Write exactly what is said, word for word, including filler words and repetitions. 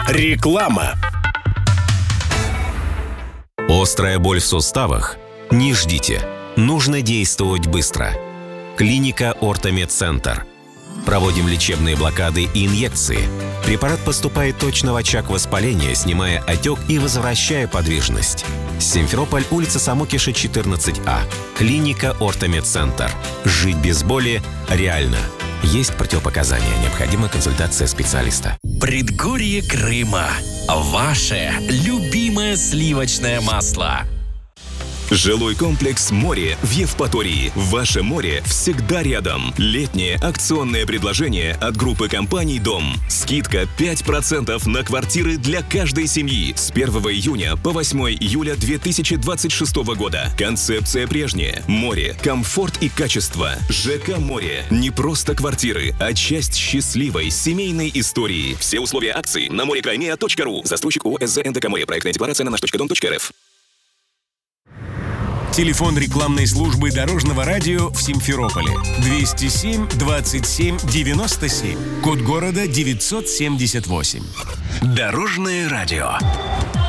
Реклама. Острая боль в суставах? Не ждите. Нужно действовать быстро. Клиника Ортомедцентр. Проводим лечебные блокады и инъекции. Препарат поступает точно в очаг воспаления, снимая отек и возвращая подвижность. Симферополь, улица Самокиша, четырнадцать А. Клиника Ортомедцентр. Жить без боли реально. Есть противопоказания. Необходима консультация специалиста. Предгорье Крыма. Ваше любимое сливочное масло. Жилой комплекс «Море» в Евпатории. Ваше море всегда рядом. Летнее акционное предложение от группы компаний «Дом». Скидка пять процентов на квартиры для каждой семьи с первого июня по восьмого июля две тысячи двадцать шестого года. Концепция прежняя. Море, комфорт и качество. ЖК «Море». Не просто квартиры, а часть счастливой семейной истории. Все условия акции на морекаймеа точка ру. Застройщик ООО СЗ НДК «Море». Проектная декларация на наш точка дом точка эр эф. Телефон рекламной службы Дорожного радио в Симферополе двести семь двадцать семь девяносто семь. Код города девятьсот семьдесят восемь. Дорожное радио.